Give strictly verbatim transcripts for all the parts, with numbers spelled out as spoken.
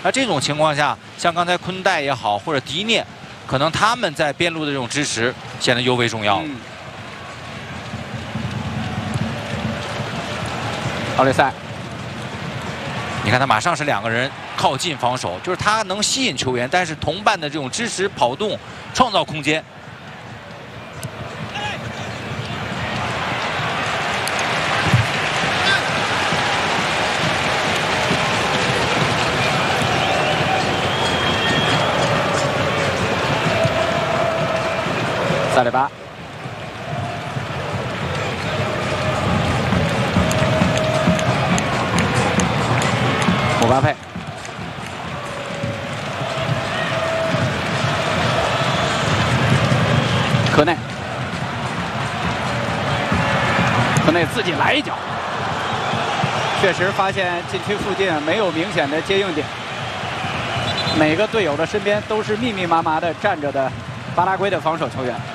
那这种情况下，像刚才昆代也好，或者迪涅，可能他们在边路的这种支持显得尤为重要了。 嗯、奥利塞， 你看他马上是两个人靠近防守，就是他能吸引球员，但是同伴的这种支持、跑动、创造空间。 萨里巴，姆巴佩，科内，科内自己来一脚，确实发现禁区附近没有明显的接应点，每个队友的身边都是密密麻麻的站着的巴拉圭的防守球员。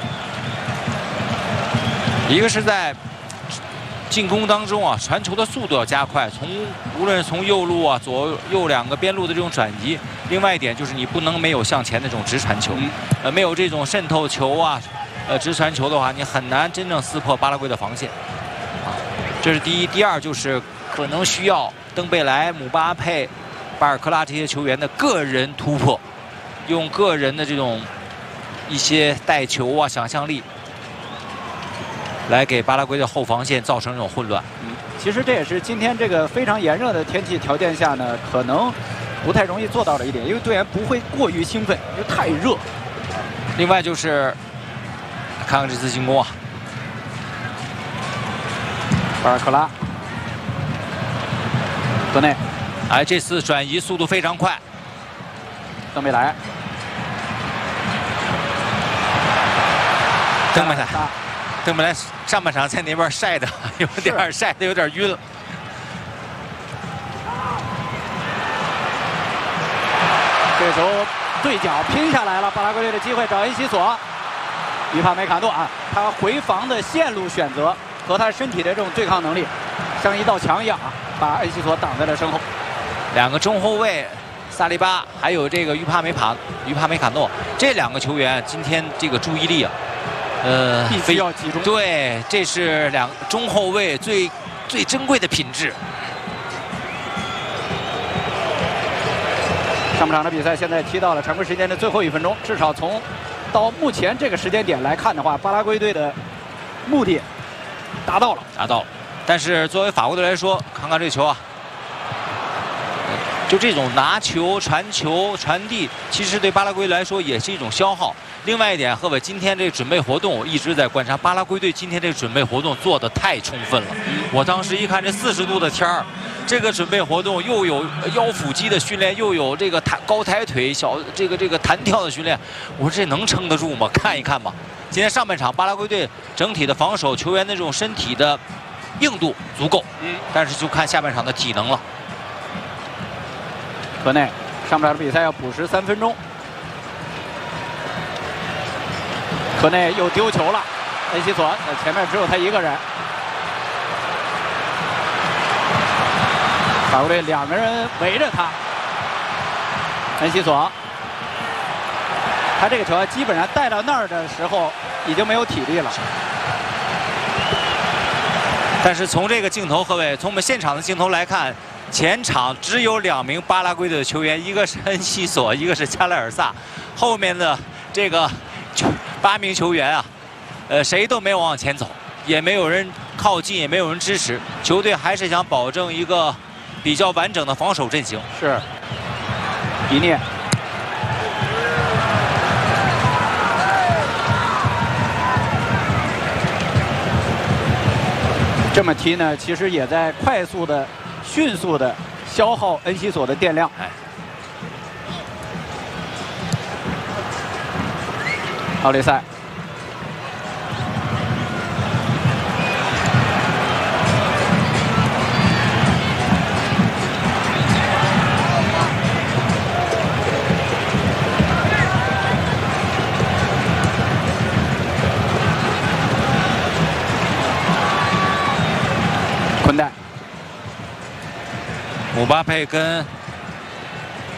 一个是在进攻当中啊，传球的速度要加快，从无论是从右路啊、左右两个边路的这种转移，另外一点就是你不能没有向前的这种直传球，嗯、呃，没有这种渗透球啊，呃，直传球的话，你很难真正撕破巴拉圭的防线。啊，这是第一，第二就是可能需要登贝莱、姆巴佩、巴尔克拉这些球员的个人突破，用个人的这种一些带球啊、想象力。 来给巴拉圭的后防线造成这种混乱。 嗯，其实这也是今天这个非常炎热的天气条件下呢，可能不太容易做到的一点，因为队员不会过于兴奋，因为太热。 另外就是看看这次进攻啊， 巴尔克拉，科内， 哎，这次转移速度非常快。 登贝莱， 登贝莱。 登贝莱上半场在那边晒的有点晒的有点晕了。 这时候对角拼下来了，巴拉圭队的机会找恩西索，于帕梅卡诺啊，他回防的线路选择和他身体的这种对抗能力，像一道墙一样啊，把恩西索挡在了身后。 两个中后卫萨利巴还有这个于帕梅卡于帕梅卡诺这两个球员今天这个注意力啊。 呃， 必须要集中。 对，这是两中后卫最最珍贵的品质。 上半场的比赛现在踢到了常规时间的最后一分钟，至少从到目前这个时间点来看的话，巴拉圭队的目的达到了， 达到了。但是作为法国队来说，看看这球啊，就这种拿球、传球、传递，其实对巴拉圭来说也是一种消耗。 另外一点，贺伟今天这个准备活动，我一直在观察巴拉圭队今天这个准备活动做得太充分了。我当时一看这四十度的天儿，这个准备活动又有腰腹肌的训练，又有这个抬高抬腿、小这个这个弹跳的训练，我说这能撑得住吗？看一看吧。今天上半场巴拉圭队整体的防守球员的这种身体的硬度足够，嗯，但是就看下半场的体能了。 科内上半场的比赛要补时三分钟。 科内又丢球了，恩西索前面只有他一个人。法国队两个人围着他，恩西索，他这个球基本上带到那儿的时候已经没有体力了。 但是从这个镜头，各位，从我们现场的镜头来看，前场只有两名巴拉圭队的球员，一个是恩西索，一个是加莱尔萨，后面的这个。 八名球员啊，呃，谁都没有往前走，也没有人靠近，也没有人支持。球队还是想保证一个比较完整的防守阵型。 是，迪涅，这么踢呢，其实也在快速的、迅速的消耗恩西索的电量。 哎。 奥利塞，昆代， 姆巴佩跟